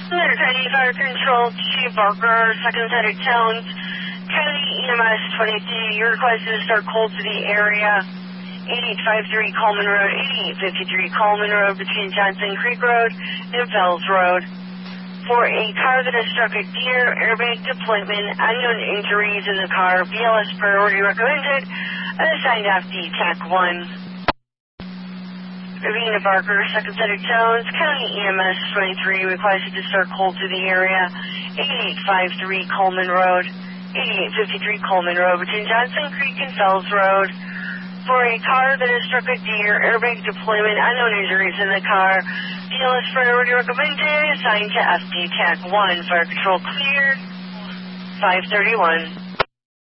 Center County Fire Control, Chief Barker, second set of tones. County EMS 22, your request is to start cold to the area. 8853 Coleman Road, 8853 Coleman Road between Johnson Creek Road and Fells Road. For a car that has struck a deer, airbag deployment, unknown injuries in the car, BLS priority recommended, assigned FD TAC 1. Ravina Barker, second set of tones, County EMS 23, requested to start cold to the area, 8853 Coleman Road, 8853 Coleman Road between Johnson Creek and Fells Road. For a car that has struck a deer, airbag deployment, unknown injuries in the car, BLS priority recommended, assigned to FD TAC 1, fire control cleared, 531.